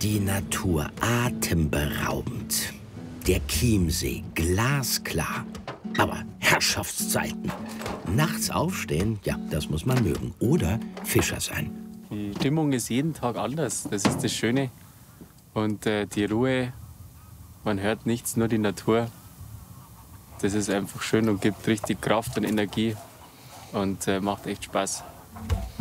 Die Natur atemberaubend. Der Chiemsee glasklar. Aber Herrschaftszeiten. Nachts aufstehen, ja, das muss man mögen. Oder Fischer sein. Die Stimmung ist jeden Tag anders. Das ist das Schöne. Und die Ruhe, man hört nichts, nur die Natur. Das ist einfach schön und gibt richtig Kraft und Energie und macht echt Spaß.